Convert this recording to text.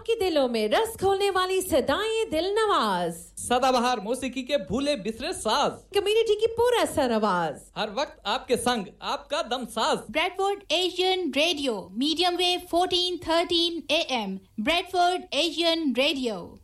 आपके दिलों में रस खोलने वाली सदाएं दिल नवाज, सदाबहार मौसीकी के भूले बिसरे साज, कम्युनिटी की पूरा सर आवाज, हर वक्त आपके संग आपका Damsaz. Bradford Asian radio, medium wave 1413 AM, Bradford Asian radio.